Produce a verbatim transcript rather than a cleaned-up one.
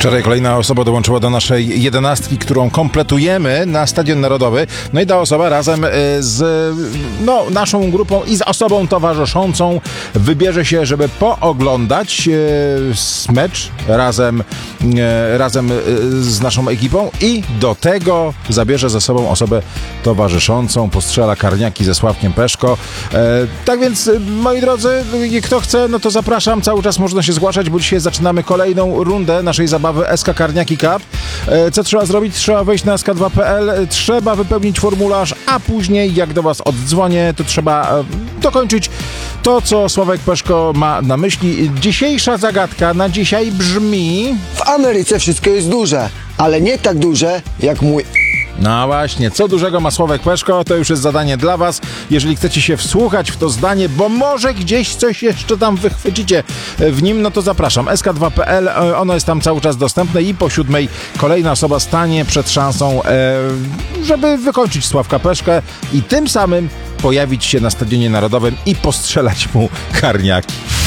Wczoraj kolejna osoba dołączyła do naszej jedenastki, którą kompletujemy na Stadion Narodowy. No i ta osoba razem z no, naszą grupą i z osobą towarzyszącą wybierze się, żeby pooglądać e, mecz razem, e, razem z naszą ekipą i do tego zabierze ze sobą osobę towarzyszącą, postrzela karniaki ze Sławkiem Peszko. E, tak więc, moi drodzy, kto chce, no to zapraszam. Cały czas można się zgłaszać, bo dzisiaj zaczynamy kolejną rundę naszej zabawy S K Karniaki Cup. E, co trzeba zrobić? Trzeba wejść na S K dwa kropka P L, trzeba wypełnić formularz, a później, jak do was oddzwonię, to trzeba e, dokończyć to, co Sławek Peszko ma na myśli. Dzisiejsza zagadka na dzisiaj brzmi... W Ameryce wszystko jest duże, ale nie tak duże jak mój... No właśnie, co dużego ma Sławek Peszko, to już jest zadanie dla was. Jeżeli chcecie się wsłuchać w to zdanie, bo może gdzieś coś jeszcze tam wychwycicie w nim, no to zapraszam. S K dwa kropka P L, ono jest tam cały czas dostępne i po siódmej kolejna osoba stanie przed szansą, żeby wykończyć Sławka Peszkę i tym samym pojawić się na Stadionie Narodowym i postrzelać mu karniaki.